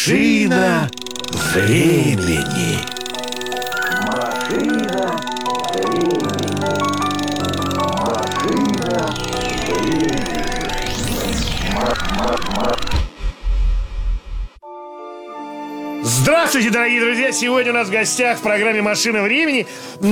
Машина времени. Машина времени. Машина времени. Здравствуйте, дорогие друзья! Сегодня у нас в гостях в программе «Машина времени»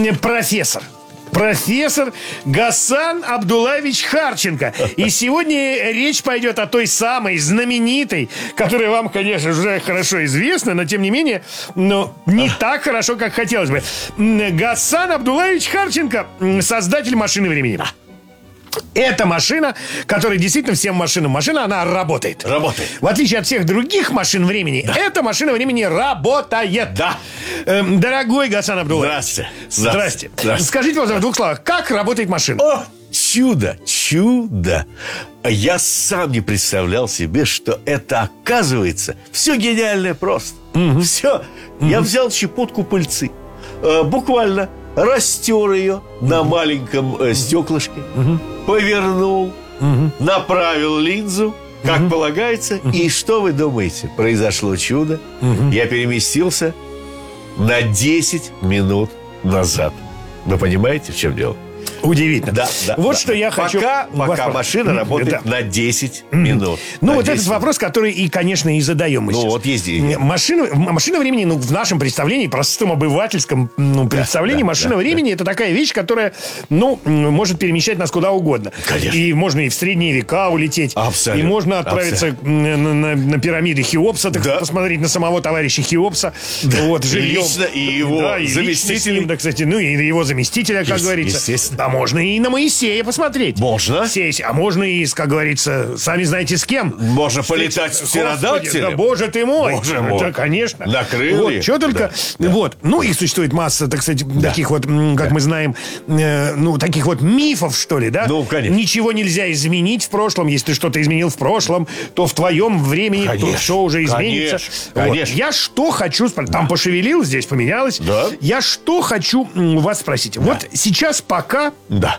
профессор Гасан Абдулаевич Харченко. И сегодня речь пойдет о той самой знаменитой, которая вам, конечно, уже хорошо известна, но тем не менее, не так хорошо, как хотелось бы. Гасан Абдулаевич Харченко, создатель «Машины времени». Это машина, которая действительно всем машинам. Машина, она работает. Работает. В отличие от всех других машин времени, эта машина времени работает. Да. Дорогой Гасан Абдулаевич. Здрасте. Скажите, пожалуйста, в двух словах, как работает машина? О, чудо. Я сам не представлял себе, что это оказывается все гениальное просто. Все. Я взял щепотку пыльцы, буквально растер ее на маленьком стеклышке, повернул, направил линзу, как полагается. И что вы думаете? Произошло чудо. Я переместился на 10 минут назад. Вы понимаете, в чем дело? Удивительно. Да. Вот что я хочу... Пока машина работает на 10 минут. Ну, вот этот вопрос, который и, конечно, и задаем мы сейчас. Вот есть. Машина времени, в нашем представлении, простом обывательском представлении, машина времени — это такая вещь, которая, может перемещать нас куда угодно. Конечно. И можно и в средние века улететь. Абсолютно. И можно отправиться на пирамиды Хеопса, посмотреть на самого товарища Хеопса. Вот, жильем. Лично и его заместителя. Да, кстати, и его заместителя, как говорится. Естественно. А можно и на Моисея посмотреть. Можно. А можно и, как говорится, сами знаете с кем. Можно полетать с птеродактилем. Да, боже ты мой. Боже мой. Это, конечно. На крылья. Вот, что только. Да. Вот. Ну, их существует масса, так сказать, таких вот, как мы знаем, таких вот мифов, что ли, да? Ну, конечно. Ничего нельзя изменить в прошлом. Если ты что-то изменил в прошлом, то в твоем времени то все уже изменится. Конечно. Вот. Я что хочу спросить. Там пошевелилось, здесь поменялось. Да. Я что хочу вас спросить. Вот сейчас пока... Да.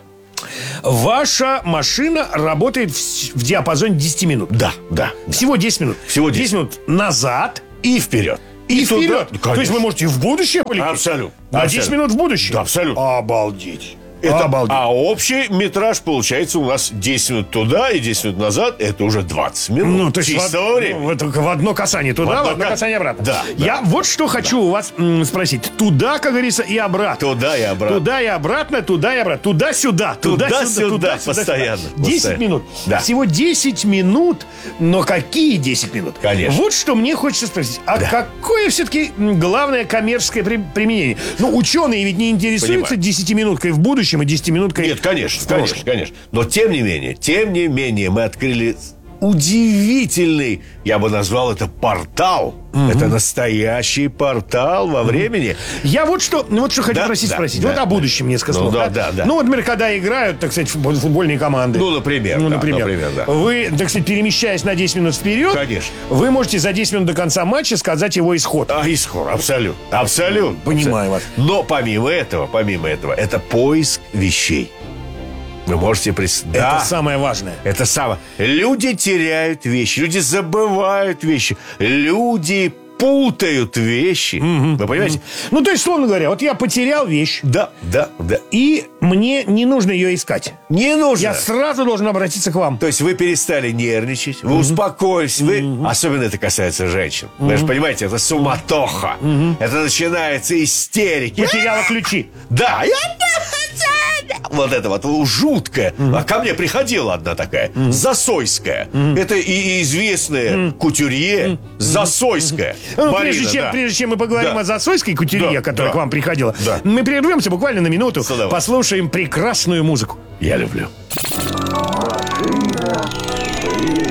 Ваша машина работает в диапазоне 10 минут. Да. Всего 10 минут. Всего 10 минут назад и вперед. и туда. вперед. То есть вы можете в будущее полететь? Абсолютно. На 10 минут в будущее? Да, абсолютно. Обалдеть. А общий метраж получается у нас 10 минут туда и 10 минут назад. Это уже 20 минут. То есть чистого времени. в одно касание туда, в одно касание обратно. Да. Я вот что хочу у вас спросить. Туда, как говорится, и обратно. Туда и обратно. Туда и обратно, туда и обратно. Туда-сюда. Туда-сюда. Постоянно. 10 минут. Да. Всего 10 минут. Но какие 10 минут? Конечно. Вот что мне хочется спросить. А какое все-таки главное коммерческое применение? Ученые ведь не интересуются 10-минуткой в будущем и 10-минуткой. Нет, конечно. Но тем не менее, мы открыли удивительный, я бы назвал это портал. Это настоящий портал во времени. Я вот что хочу спросить. Вот о будущем несколько слов. Да. Вот, например, когда играют, так сказать, футбольные команды. Например. Да. Вы, так сказать, перемещаясь на 10 минут вперед, конечно, вы можете за 10 минут до конца матча сказать его исход. Исход, абсолютно. Понимаю вас. Но помимо этого, это поиск вещей. Вы можете представить. Это самое важное. Это самое. Люди теряют вещи, люди забывают вещи, люди путают вещи. Вы понимаете? То есть, словно говоря, вот я потерял вещь. Да. И мне не нужно ее искать. Не нужно. Я сразу должен обратиться к вам. То есть вы перестали нервничать, вы успокоились, особенно это касается женщин. Вы же понимаете, это суматоха. Это начинается истерики. Потеряла ключи. Да, вот это вот жуткое. А ко мне приходила одна такая, Засойская. Это и известная кутюрье Засойская. Прежде чем мы поговорим о Засойской кутюрье, которая к вам приходила, мы прервемся буквально на минуту, послушаем прекрасную музыку. Я люблю. Машина времени.